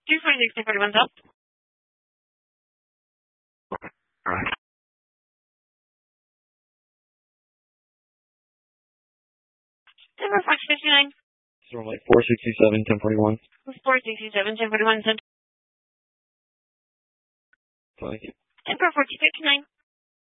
246 1041 up. All right. Denver Fox 59. Storm Lake 467 1041. 467 1041 center. Thank you. Denver 1459.